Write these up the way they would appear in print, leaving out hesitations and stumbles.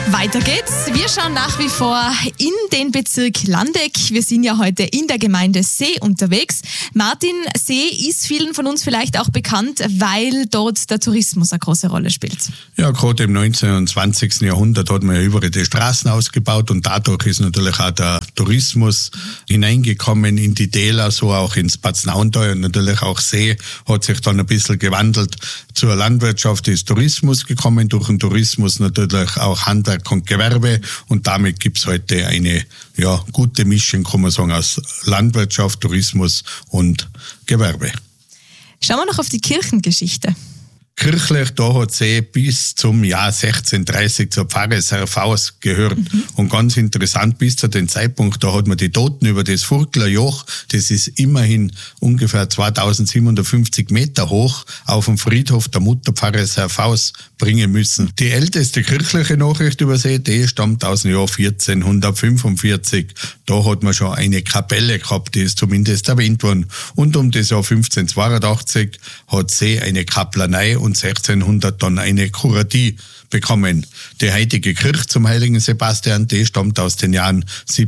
Weiter geht's. Wir schauen nach wie vor in den Bezirk Landeck. Wir sind ja heute in der Gemeinde See unterwegs. Martin, See ist vielen von uns vielleicht auch bekannt, weil dort der Tourismus eine große Rolle spielt. Ja, gerade im 19. und 20. Jahrhundert hat man ja überall die Straßen ausgebaut und dadurch ist natürlich auch der Tourismus hineingekommen in die Täler, so auch ins Bad Nauental, und natürlich auch See hat sich dann ein bisschen gewandelt. Zur Landwirtschaft ist Tourismus gekommen, durch den Tourismus natürlich auch Handwerk und Gewerbe, und damit gibt's heute eine gute Mischung, kann man sagen, aus Landwirtschaft, Tourismus und Gewerbe. Schauen wir noch auf die Kirchengeschichte. Kirchlich, da hat See bis zum Jahr 1630 zur Pfarre Serfaus gehört. Und ganz interessant, bis zu dem Zeitpunkt, da hat man die Toten über das Furtler Joch, das ist immerhin ungefähr 2750 Meter hoch, auf dem Friedhof der Mutterpfarre Serfaus bringen müssen. Die älteste kirchliche Nachricht über See, die stammt aus dem Jahr 1445. Da hat man schon eine Kapelle gehabt, die ist zumindest erwähnt worden. Und um das Jahr 1582 hat See eine Kaplanei und 1600 dann eine Kuratie bekommen. Die heutige Kirche zum heiligen Sebastian, die stammt aus den Jahren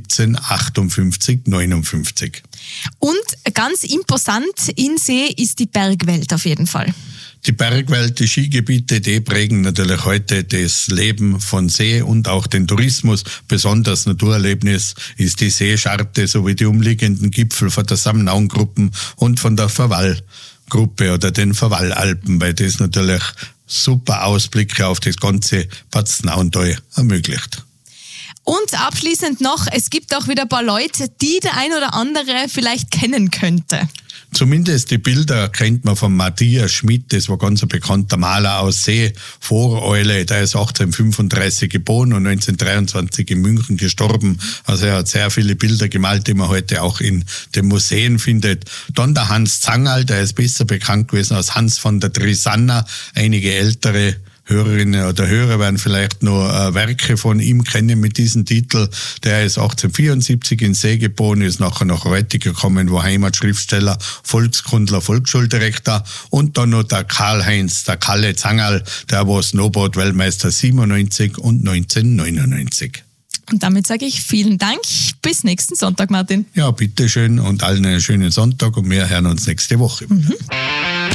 1758, 59. Und ganz imposant in See ist die Bergwelt auf jeden Fall. Die Bergwelt, die Skigebiete, die prägen natürlich heute das Leben von See und auch den Tourismus. Besonders Naturerlebnis ist die Seescharte sowie die umliegenden Gipfel von der Samnaungruppen und von der Verwallgruppe oder den Verwallalpen, weil das natürlich super Ausblicke auf das ganze Bad Nauental ermöglicht. Und abschließend noch, es gibt auch wieder ein paar Leute, die der ein oder andere vielleicht kennen könnte. Zumindest die Bilder kennt man von Matthias Schmidt, das war ganz ein bekannter Maler aus See, Voreule, der ist 1835 geboren und 1923 in München gestorben. Also er hat sehr viele Bilder gemalt, die man heute auch in den Museen findet. Dann der Hans Zangerl, der ist besser bekannt gewesen als Hans von der Trisanna. Einige ältere Hörerinnen oder Hörer werden vielleicht noch Werke von ihm kennen mit diesem Titel. Der ist 1874 in See geboren, ist nachher nach Reutte gekommen, war Heimatschriftsteller, Volkskundler, Volksschuldirektor, und dann noch der Karl-Heinz, der Kalle Zangerl, der war Snowboard-Weltmeister 97 und 1999. Und damit sage ich vielen Dank. Bis nächsten Sonntag, Martin. Ja, bitteschön und allen einen schönen Sonntag und wir hören uns nächste Woche.